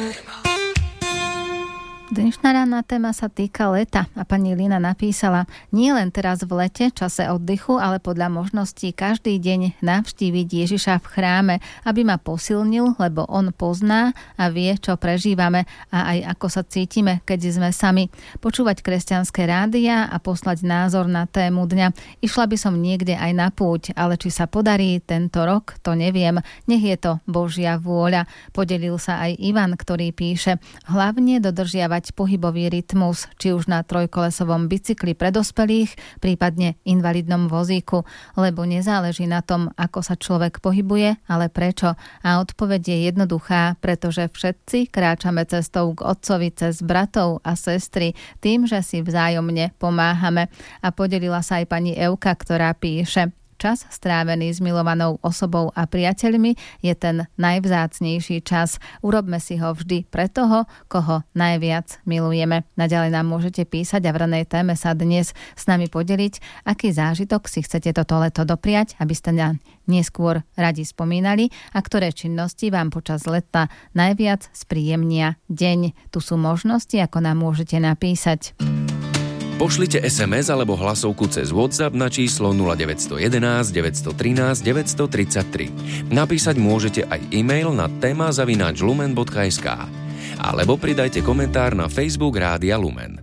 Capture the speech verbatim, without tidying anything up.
Dnešná ranná téma sa týka leta a pani Lina napísala: nie len teraz v lete, čase oddychu, ale podľa možností každý deň navštíviť Ježiša v chráme, aby ma posilnil, lebo on pozná a vie, čo prežívame a aj ako sa cítime, keď sme sami. Počúvať kresťanské rádia a poslať názor na tému dňa. Išla by som niekde aj na púť, ale či sa podarí tento rok, to neviem. Nech je to Božia vôľa. Podelil sa aj Ivan, ktorý píše: hlavne dodržiavať pohybový rytmus, či už na trojkolesovom bicykli pre dospelých, prípadne invalidnom vozíku, lebo nezáleží na tom, ako sa človek pohybuje, ale prečo. A odpoveď je jednoduchá, pretože všetci kráčame cestou k Otcovi cez bratov a sestry, tým, že si vzájomne pomáhame. A podelila sa aj pani Evka, ktorá píše: čas strávený s milovanou osobou a priateľmi je ten najvzácnejší čas. Urobme si ho vždy pre toho, koho najviac milujeme. Naďalej nám môžete písať a v ranej téme sa dnes s nami podeliť, aký zážitok si chcete toto leto dopriať, aby ste na neskôr radi spomínali, a ktoré činnosti vám počas leta najviac spríjemnia deň. Tu sú možnosti, ako nám môžete napísať. Pošlite es em es alebo hlasovku cez WhatsApp na číslo nula deväť jedna jedna, deväť jedna tri, deväť tri tri. Napísať môžete aj e-mail na téma zavináč lumen bodka es ká alebo pridajte komentár na Facebook Rádia Lumen.